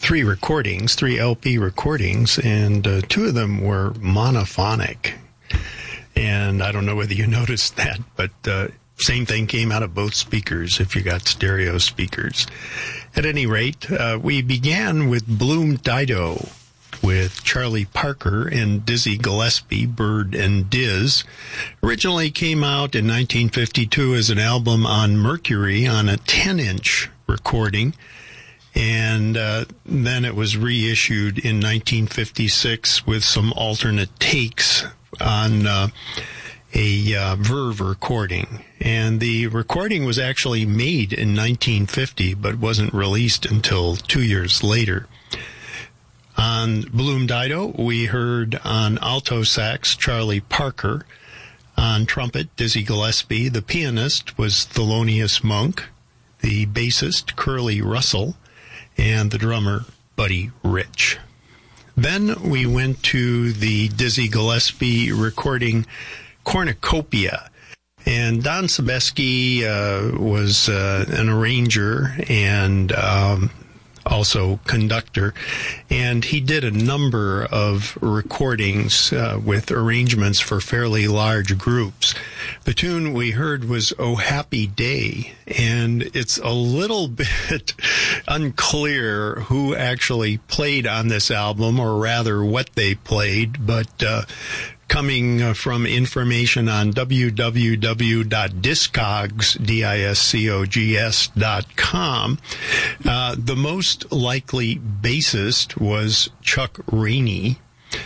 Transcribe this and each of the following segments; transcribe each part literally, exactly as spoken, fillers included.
three recordings, three L P recordings, and uh, two of them were monophonic. And I don't know whether you noticed that, but uh, same thing came out of both speakers if you got stereo speakers. At any rate, uh, we began with Bloom Dido with Charlie Parker and Dizzy Gillespie, Bird and Diz. Originally came out in nineteen fifty-two as an album on Mercury on a ten-inch recording, and uh, then it was reissued in nineteen fifty-six with some alternate takes on uh, a uh, Verve recording. And the recording was actually made in nineteen fifty, but wasn't released until two years later. On Bloom Dido, we heard on alto sax Charlie Parker, on trumpet Dizzy Gillespie, the pianist was Thelonious Monk, the bassist Curly Russell, and the drummer Buddy Rich. Then we went to the Dizzy Gillespie recording Cornucopia. And Don Sebesky uh, was uh, an arranger and um, also conductor, and he did a number of recordings uh, with arrangements for fairly large groups. The tune we heard was Oh Happy Day, and it's a little bit unclear who actually played on this album, or rather what they played, but uh, coming uh, from information on w w w dot discogs, D I S C O G S dot com, uh, the most likely bassist was Chuck Rainey.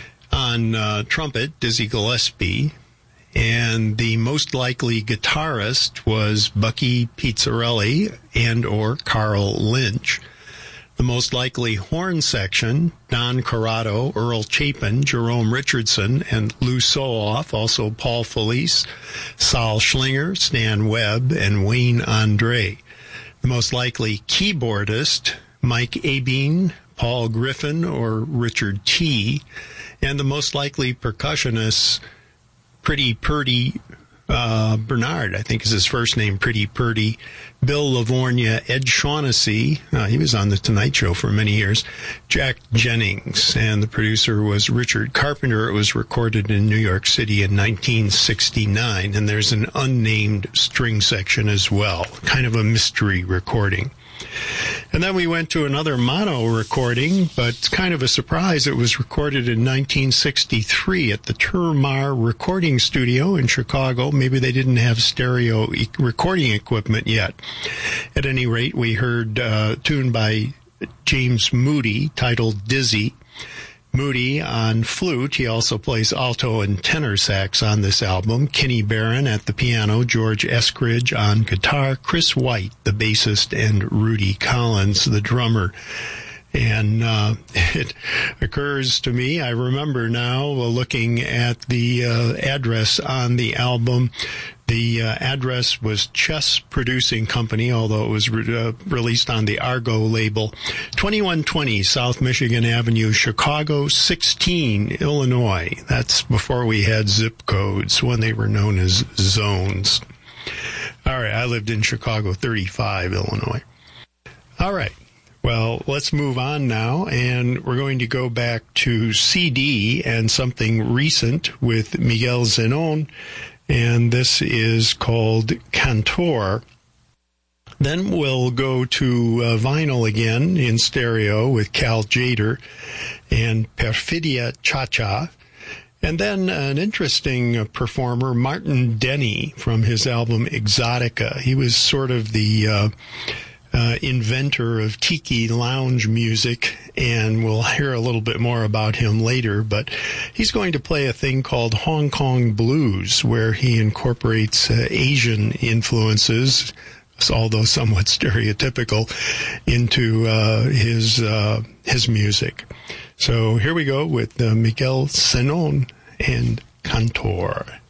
On uh, trumpet, Dizzy Gillespie. And the most likely guitarist was Bucky Pizzarelli and or Carl Lynch. The most likely horn section, Don Corrado, Earl Chapin, Jerome Richardson, and Lou Soloff, also Paul Felice, Sol Schlinger, Stan Webb, and Wayne Andre. The most likely keyboardist, Mike Abeen, Paul Griffin, or Richard T. And the most likely percussionists, Pretty Purdy uh, Bernard, I think is his first name, Pretty Purdy, Bill Livornia, Ed Shaughnessy, uh, he was on The Tonight Show for many years, Jack Jennings, and the producer was Richard Carpenter. It was recorded in New York City in nineteen sixty-nine, and there's an unnamed string section as well, kind of a mystery recording. And then we went to another mono recording, but it's kind of a surprise. It was recorded in nineteen sixty-three at the Termar Recording Studio in Chicago. Maybe they didn't have stereo e- recording equipment yet. At any rate, we heard uh, a tune by James Moody titled Dizzy. Moody on flute. He also plays alto and tenor sax on this album. Kenny Barron at the piano, George Eskridge on guitar, Chris White, the bassist, and Rudy Collins, the drummer. And uh, it occurs to me, I remember now, uh, looking at the uh, address on the album. The uh, address was Chess Producing Company, although it was re- uh, released on the Argo label. twenty-one twenty South Michigan Avenue, Chicago, sixteen, Illinois. That's before we had zip codes, when they were known as zones. All right, I lived in Chicago, thirty-five, Illinois. All right. Well, let's move on now, and we're going to go back to C D and something recent with Miguel Zenon, and this is called Cantor. Then we'll go to uh, vinyl again in stereo with Cal Tjader and Perfidia Cha-Cha. And then an interesting uh, performer, Martin Denny, from his album Exotica. He was sort of the uh, uh, inventor of tiki lounge music, and we'll hear a little bit more about him later. But he's going to play a thing called Hong Kong Blues, where he incorporates uh, Asian influences, although somewhat stereotypical, into uh, his uh, his music. So here we go with uh, Miguel Zenon and Cantor.